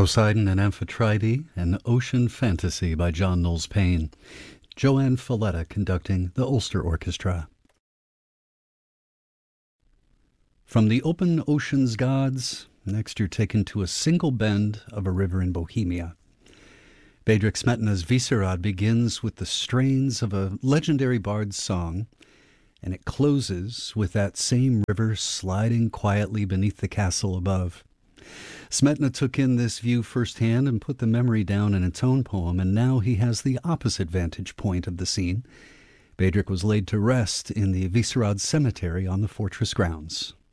Poseidon and Amphitrite, an Ocean Fantasy by John Knowles Paine. Joanne Falletta conducting the Ulster Orchestra. From the open ocean's gods, next you're taken to a single bend of a river in Bohemia. Bedřich Smetana's Vyšehrad begins with the strains of a legendary bard's song, and it closes with that same river sliding quietly beneath the castle above. Smetana took in this view firsthand and put the memory down in a tone poem, and now he has the opposite vantage point of the scene. Bedřich was laid to rest in the Vyšehrad cemetery on the fortress grounds.